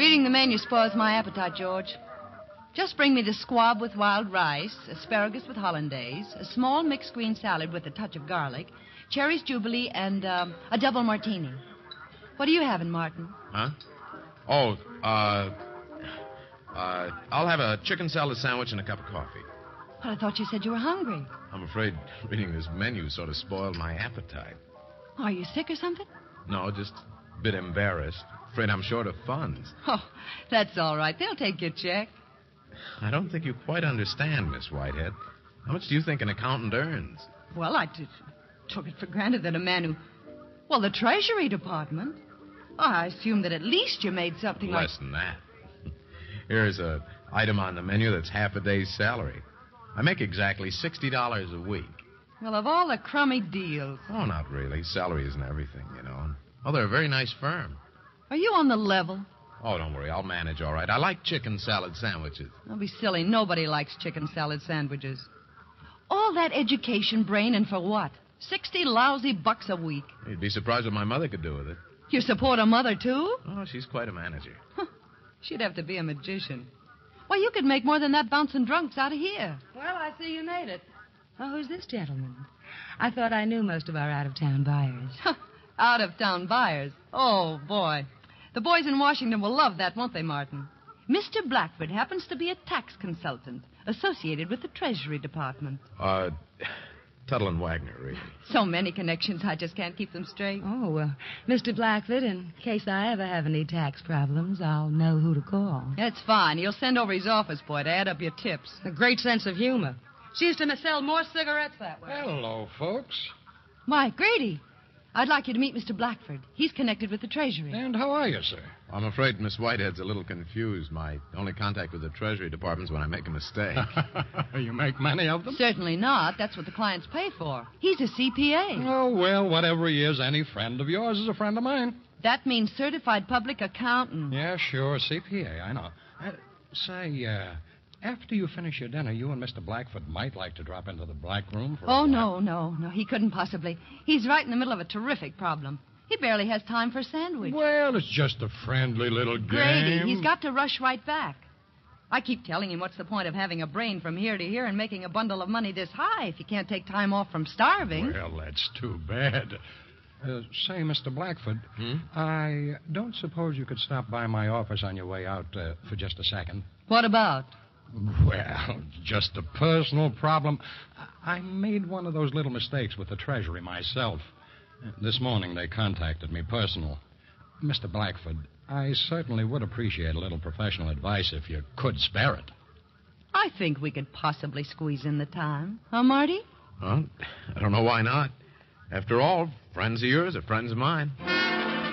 Reading the menu spoils my appetite, George. Just bring me the squab with wild rice, asparagus with hollandaise, a small mixed green salad with a touch of garlic, cherries jubilee, and a double martini. What are you having, Martin? Huh? Oh, I'll have a chicken salad sandwich and a cup of coffee. But I thought you said you were hungry. I'm afraid reading this menu sort of spoiled my appetite. Are you sick or something? No, just a bit embarrassed. Afraid I'm short of funds. Oh, that's all right. They'll take your check. I don't think you quite understand, Miss Whitehead. How much do you think an accountant earns? Well, I took it for granted that a man who... Well, the Treasury Department. Oh, I assumed that at least you made something like... Less than that. Here's an item on the menu that's half a day's salary. I make exactly $60 a week. Well, of all the crummy deals. Oh, not really. Salary isn't everything, you know. Oh, they're a very nice firm. Are you on the level? Oh, don't worry. I'll manage all right. I like chicken salad sandwiches. Don't be silly. Nobody likes chicken salad sandwiches. All that education, brain, and for what? 60 lousy bucks a week. You'd be surprised what my mother could do with it. You support a mother, too? Oh, she's quite a manager. She'd have to be a magician. Why, you could make more than that bouncing drunks out of here. Well, I see you made it. Oh, who's this gentleman? I thought I knew most of our out-of-town buyers. Out-of-town buyers? Oh, boy. The boys in Washington will love that, won't they, Martin? Mr. Blackford happens to be a tax consultant associated with the Treasury Department. Tuttle and Wagner, really. So many connections, I just can't keep them straight. Oh, well, Mr. Blackford, in case I ever have any tax problems, I'll know who to call. That's fine. He'll send over his office boy to add up your tips. A great sense of humor. She used to sell more cigarettes that way. Hello, folks. Why, Grady, I'd like you to meet Mr. Blackford. He's connected with the Treasury. And how are you, sir? I'm afraid Miss Whitehead's a little confused. My only contact with the Treasury Department's when I make a mistake. You make many of them? Certainly not. That's what the clients pay for. He's a CPA. Oh, well, whatever he is, any friend of yours is a friend of mine. That means certified public accountant. Yeah, sure, CPA, I know. Say, after you finish your dinner, you and Mr. Blackford might like to drop into the black room for Oh, no. He couldn't possibly. He's right in the middle of a terrific problem. He barely has time for a sandwich. Well, it's just a friendly little game. Grady, he's got to rush right back. I keep telling him what's the point of having a brain from here to here and making a bundle of money this high if you can't take time off from starving. Well, that's too bad. Say, Mr. Blackford, I don't suppose you could stop by my office on your way out for just a second. What about? Well, just a personal problem. I made one of those little mistakes with the Treasury myself. This morning they contacted me personal. Mr. Blackford, I certainly would appreciate a little professional advice if you could spare it. I think we could possibly squeeze in the time. Huh, Marty? Well, I don't know why not. After all, friends of yours are friends of mine.